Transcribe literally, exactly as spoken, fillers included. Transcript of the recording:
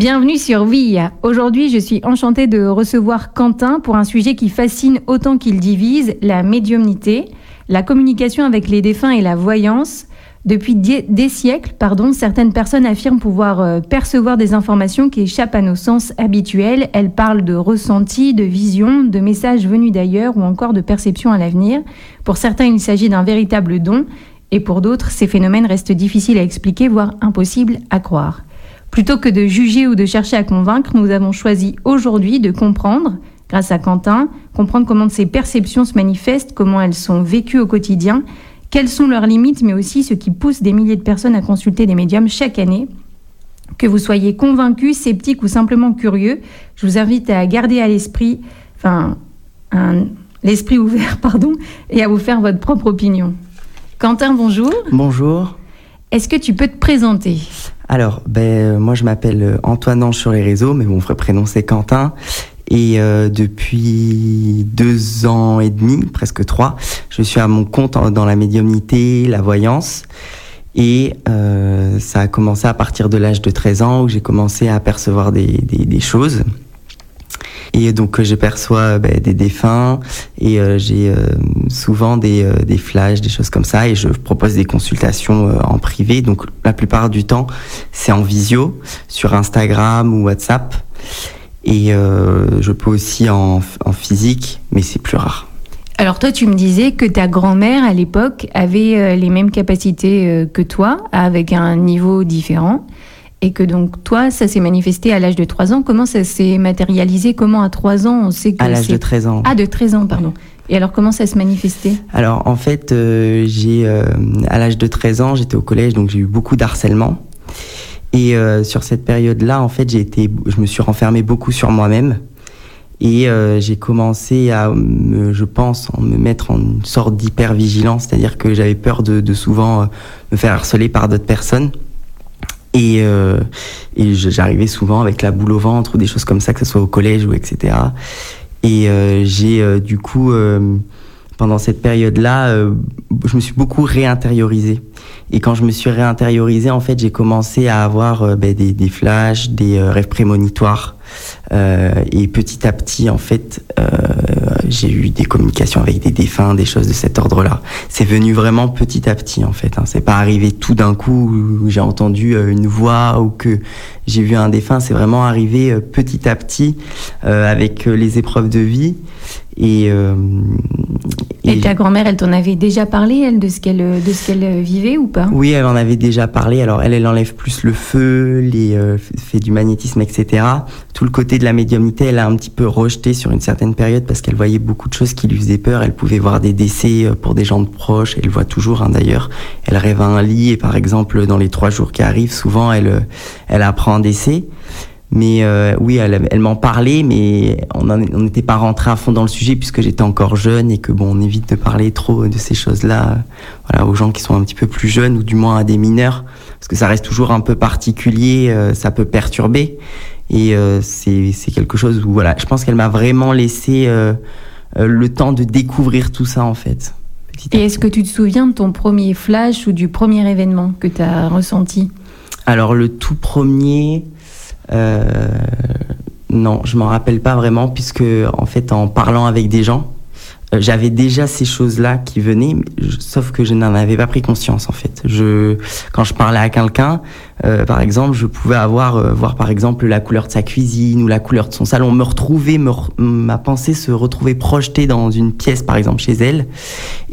Bienvenue sur Via. Aujourd'hui, je suis enchantée de recevoir Quentin pour un sujet qui fascine autant qu'il divise, la médiumnité, la communication avec les défunts et la voyance. Depuis des, des siècles, pardon, certaines personnes affirment pouvoir euh, percevoir des informations qui échappent à nos sens habituels. Elles parlent de ressentis, de visions, de messages venus d'ailleurs ou encore de perceptions à l'avenir. Pour certains, il s'agit d'un véritable don et pour d'autres, ces phénomènes restent difficiles à expliquer, voire impossibles à croire. Plutôt que de juger ou de chercher à convaincre, nous avons choisi aujourd'hui de comprendre, grâce à Quentin, comprendre comment ces perceptions se manifestent, comment elles sont vécues au quotidien, quelles sont leurs limites, mais aussi ce qui pousse des milliers de personnes à consulter des médiums chaque année. Que vous soyez convaincus, sceptiques ou simplement curieux, je vous invite à garder à l'esprit, enfin, un, l'esprit ouvert, pardon, et à vous faire votre propre opinion. Quentin, bonjour. Bonjour. Est-ce que tu peux te présenter ? Alors, ben, moi je m'appelle Antoine Ange sur les réseaux, mais mon vrai prénom c'est Quentin. Et euh, depuis deux ans et demi, presque trois, je suis à mon compte dans la médiumnité, la voyance. Et euh, ça a commencé à partir de l'âge de treize ans où j'ai commencé à percevoir des, des, des choses. Et donc euh, je perçois ben, des défunts et euh, j'ai euh, souvent des, euh, des flashs, des choses comme ça, et je propose des consultations euh, en privé. Donc la plupart du temps c'est en visio, sur Instagram ou WhatsApp, et euh, je peux aussi en, en physique, mais c'est plus rare. Alors toi, tu me disais que ta grand-mère, à l'époque, avait euh, les mêmes capacités euh, que toi, avec un niveau différent, et que donc toi, ça s'est manifesté à l'âge de trois ans. Comment ça s'est matérialisé ? Comment à trois ans, on sait que À l'âge c'est... de treize ans. Ah, de treize ans, pardon. Et alors, comment ça se manifestait ? Alors en fait, euh, j'ai, euh, à l'âge de treize ans, j'étais au collège, donc j'ai eu beaucoup d'harcèlement. Et euh, sur cette période-là, en fait, j'ai été, je me suis renfermé beaucoup sur moi-même. Et euh, j'ai commencé à, me, je pense, me mettre en une sorte d'hypervigilance, c'est-à-dire que j'avais peur de, de souvent euh, me faire harceler par d'autres personnes. Et, euh, et j'arrivais souvent avec la boule au ventre ou des choses comme ça, que ce soit au collège ou et cetera. Et euh, j'ai euh, du coup, euh, pendant cette période-là, euh, je me suis beaucoup réintériorisé. Et quand je me suis réintériorisé, en fait, j'ai commencé à avoir euh, ben, des, des flashs, des euh, rêves prémonitoires. Euh, et petit à petit, en fait, euh, j'ai eu des communications avec des défunts, des choses de cet ordre-là. C'est venu vraiment petit à petit, en fait. Hein. C'est pas arrivé tout d'un coup où j'ai entendu euh, une voix ou que j'ai vu un défunt. C'est vraiment arrivé euh, petit à petit euh, avec euh, les épreuves de vie. Et, euh, et, et ta grand-mère, elle t'en avait déjà parlé, elle, de ce qu'elle, de ce qu'elle vivait ou pas ? Oui, elle en avait déjà parlé. Alors elle, elle enlève plus le feu, les euh, fait du magnétisme, et cetera. Tout le côté de la médiumnité, elle a un petit peu rejeté sur une certaine période parce qu'elle voyait beaucoup de choses qui lui faisaient peur. Elle pouvait voir des décès pour des gens de proches. Elle voit toujours, hein, d'ailleurs. Elle rêve à un lit et par exemple, dans les trois jours qui arrivent, souvent, elle, elle apprend un décès. Mais euh, oui, elle, elle m'en parlait, mais on n'était pas rentré à fond dans le sujet puisque j'étais encore jeune et que bon, on évite de parler trop de ces choses-là, euh, voilà, aux gens qui sont un petit peu plus jeunes ou du moins à des mineurs, parce que ça reste toujours un peu particulier, euh, ça peut perturber, et euh, c'est, c'est quelque chose où voilà, je pense qu'elle m'a vraiment laissé euh, euh, le temps de découvrir tout ça en fait. Et est-ce que tu te souviens de ton premier flash ou du premier événement que tu as ressenti ? Alors le tout premier. Euh, non, je m'en rappelle pas vraiment puisque en fait en parlant avec des gens, euh, j'avais déjà ces choses-là qui venaient, je, sauf que je n'en avais pas pris conscience en fait. Je, quand je parlais à quelqu'un, euh, par exemple, je pouvais avoir euh, voir par exemple la couleur de sa cuisine ou la couleur de son salon, me retrouver, me re, ma pensée se retrouvait projetée dans une pièce par exemple chez elle.